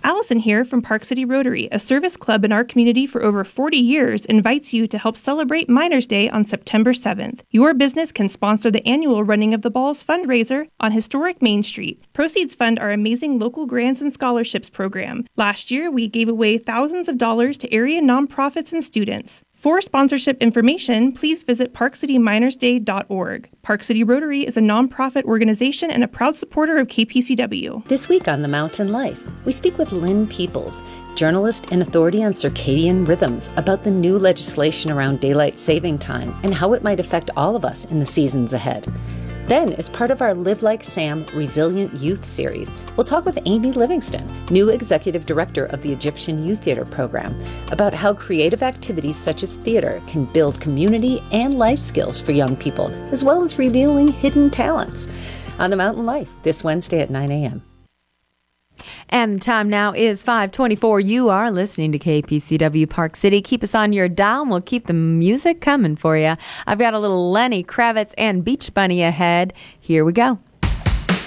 Allison here from Park City Rotary, a service club in our community for over 40 years, invites you to help celebrate Miners Day on September 7th. Your business can sponsor the annual Running of the Balls fundraiser on historic Main Street. Proceeds fund our amazing local grants and scholarships program. Last year, we gave away thousands of dollars to area nonprofits and students. For sponsorship information, please visit parkcityminersday.org. Park City Rotary is a nonprofit organization and a proud supporter of KPCW. This week on The Mountain Life, we speak with Lynn Peoples, journalist and authority on circadian rhythms, about the new legislation around daylight saving time and how it might affect all of us in the seasons ahead. Then, as part of our Live Like Sam Resilient Youth series, we'll talk with Amy Livingston, new executive director of the Egyptian Youth Theater program, about how creative activities such as theater can build community and life skills for young people, as well as revealing hidden talents. On The Mountain Life, this Wednesday at 9 a.m. And the time now is 5:24. You are listening to KPCW Park City. Keep us on your dial and we'll keep the music coming for you. I've got a little Lenny Kravitz and Beach Bunny ahead. Here we go.